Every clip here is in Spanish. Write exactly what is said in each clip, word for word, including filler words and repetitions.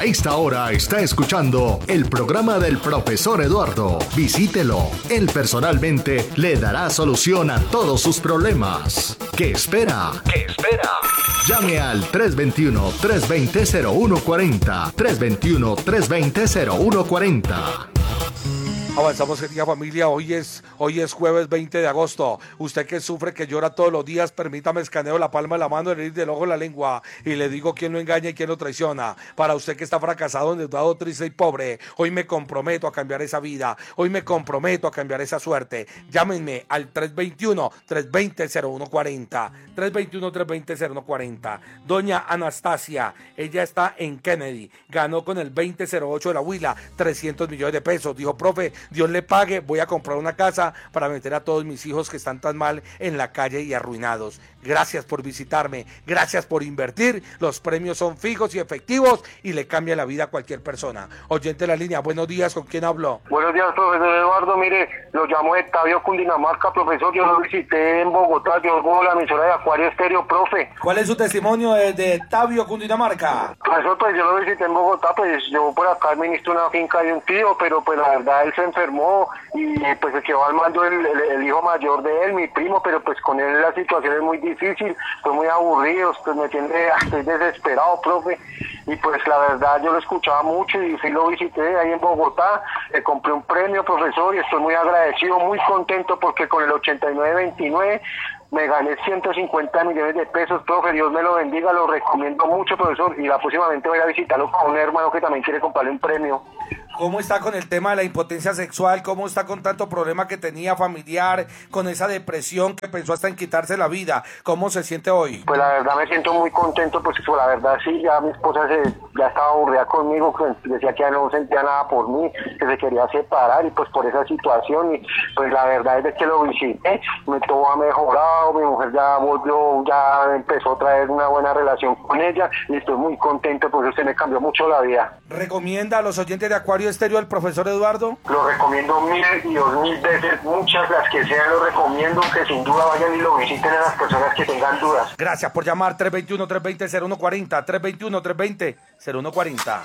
A esta hora está escuchando el programa del profesor Eduardo. Visítelo. Él personalmente le dará solución a todos sus problemas. ¿Qué espera? ¿Qué espera? Llame al tres dos uno, tres dos cero, cero uno cuatro cero, tres dos uno, tres dos cero, cero uno cuatro cero. Avanzamos, querida familia. Hoy es, hoy es jueves veinte de agosto. Usted que sufre, que llora todos los días, permítame escaneo la palma de la mano, el iris del ojo, la lengua y le digo quién lo engaña y quién lo traiciona. Para usted que está fracasado, endeudado, triste y pobre, hoy me comprometo a cambiar esa vida. Hoy me comprometo a cambiar esa suerte. Llámenme al tres dos uno, tres dos cero, cero uno cuatro cero. tres dos uno, tres dos cero, cero uno cuatro cero. Doña Anastasia, ella está en Kennedy. Ganó con el veinte cero ocho de la Huila trescientos millones de pesos. Dijo, profe, Dios le pague, voy a comprar una casa para meter a todos mis hijos que están tan mal en la calle y arruinados. Gracias por visitarme, gracias por invertir, los premios son fijos y efectivos y le cambia la vida a cualquier persona. Oyente de la línea, buenos días, ¿con quién hablo? Buenos días, profesor Eduardo, mire, lo llamo de Tabio, Cundinamarca, profesor, yo lo visité en Bogotá, yo hago la emisora de Acuario Estéreo, profe. ¿Cuál es su testimonio de, de Tabio, Cundinamarca? Profesor, pues yo lo visité en Bogotá, pues yo por acá administro una finca de un tío, pero pues la verdad él se enfermó y pues se quedó al mando el, el, el hijo mayor de él, mi primo, pero pues con él la situación es muy difícil, fue muy aburrido, pues me tiene, estoy desesperado, profe, y pues la verdad yo lo escuchaba mucho y sí lo visité ahí en Bogotá, le compré un premio, profesor, y estoy muy agradecido, muy contento porque con el ochenta y nueve veintinueve me gané ciento cincuenta millones de pesos, profe, Dios me lo bendiga, lo recomiendo mucho, profesor, y la próximamente voy a visitarlo con un hermano que también quiere comprarle un premio. ¿Cómo está con el tema de la impotencia sexual? ¿Cómo está con tanto problema que tenía familiar, con esa depresión que pensó hasta en quitarse la vida? ¿Cómo se siente hoy? Pues la verdad me siento muy contento, pues la verdad sí, ya mi esposa se, ya estaba aburrida conmigo, que decía que ya no sentía nada por mí, que se quería separar y pues por esa situación, y pues la verdad es que lo visité, me todo ha mejorado, mi mujer ya volvió, ya empezó a traer una buena relación con ella y estoy muy contento porque usted me cambió mucho la vida. ¿Recomienda a los oyentes de Acuario Estéreo al profesor Eduardo? Lo recomiendo mil y dos mil veces, muchas las que sean, lo recomiendo que sin duda vayan y lo visiten a las personas que tengan dudas. Gracias por llamar. Tres dos uno, tres dos cero, cero uno cuatro cero, tres dos uno, tres dos cero, cero uno cuatro cero.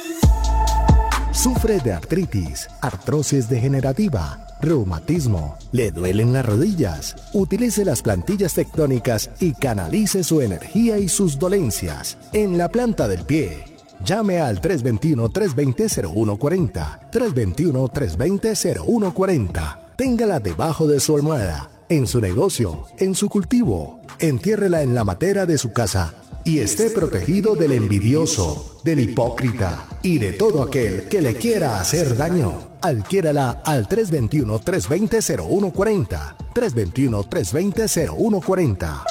Sufre de artritis, artrosis degenerativa, reumatismo, le duelen las rodillas. Utilice las plantillas tectónicas y canalice su energía y sus dolencias en la planta del pie. Llame al tres dos uno, tres dos cero, cero uno cuatro cero, tres dos uno, tres dos cero, cero uno cuatro cero. Téngala debajo de su almohada, en su negocio, en su cultivo. Entiérrela en la matera de su casa y esté protegido del envidioso, del hipócrita y de todo aquel que le quiera hacer daño. Adquiérala al tres dos uno, tres dos cero, cero uno cuatro cero, tres dos uno, tres dos cero, cero uno cuatro cero.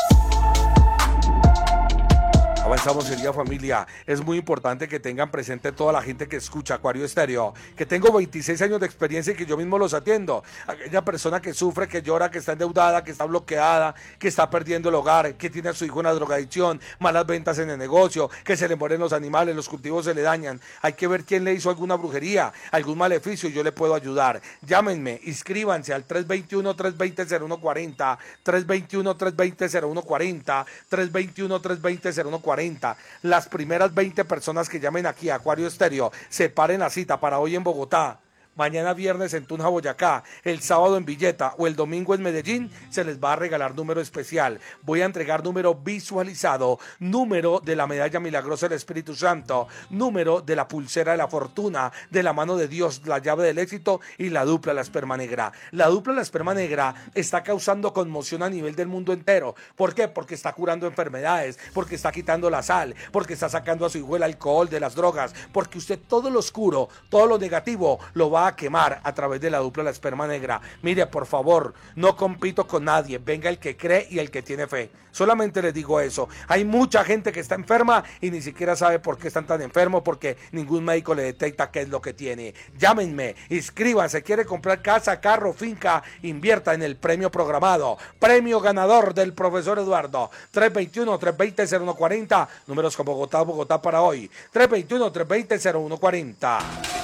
Avanzamos, querida familia. Es muy importante que tengan presente toda la gente que escucha Acuario Estéreo, que tengo veintiséis años de experiencia y que yo mismo los atiendo. Aquella persona que sufre, que llora, que está endeudada, que está bloqueada, que está perdiendo el hogar, que tiene a su hijo en la drogadicción, malas ventas en el negocio, que se le mueren los animales, los cultivos se le dañan. Hay que ver quién le hizo alguna brujería, algún maleficio y yo le puedo ayudar. Llámenme, inscríbanse al tres dos uno, tres dos cero, cero uno cuatro cero, tres dos uno, tres dos cero, cero uno cuatro cero, tres dos uno, tres dos cero, cero uno cuatro cero. Las primeras veinte personas que llamen aquí a Acuario Estéreo, separen la cita para hoy en Bogotá, mañana viernes en Tunja, Boyacá, el sábado en Villeta o el domingo en Medellín, se les va a regalar número especial. Voy a entregar número visualizado, número de la medalla milagrosa del Espíritu Santo, número de la pulsera de la fortuna, de la mano de Dios, la llave del éxito y la dupla la esperma negra. La dupla la esperma negra está causando conmoción a nivel del mundo entero. ¿Por qué? Porque está curando enfermedades, porque está quitando la sal, porque está sacando a su hijo el alcohol de las drogas, porque usted todo lo oscuro, todo lo negativo lo va a quemar a través de la dupla la esperma negra. Mire, por favor, no compito con nadie, venga el que cree y el que tiene fe. Solamente les digo eso. Hay mucha gente que está enferma y ni siquiera sabe por qué están tan enfermos, porque ningún médico le detecta qué es lo que tiene. Llámenme, inscríbanse, quiere comprar casa, carro, finca, invierta en el premio programado, premio ganador del profesor Eduardo. tres dos uno, tres dos cero, cero uno cuatro cero, números con Bogotá, Bogotá para hoy, tres dos uno, tres dos cero, cero uno cuatro cero.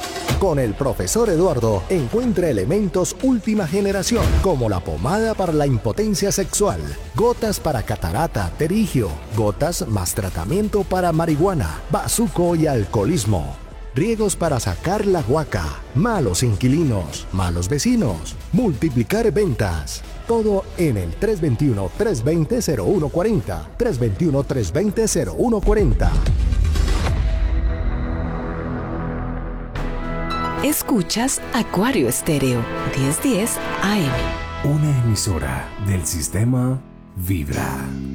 Con el profesor Eduardo encuentra elementos última generación, como la pomada para la impotencia sexual, gotas para catarata, terigio, gotas más tratamiento para marihuana, bazuco y alcoholismo. Riegos para sacar la guaca, malos inquilinos, malos vecinos, multiplicar ventas. Todo en el tres dos uno, tres dos cero, cero uno cuatro cero, tres dos uno, tres dos cero, cero uno cuatro cero. Escuchas Acuario Estéreo, diez diez A M. Una emisora del sistema Vibra.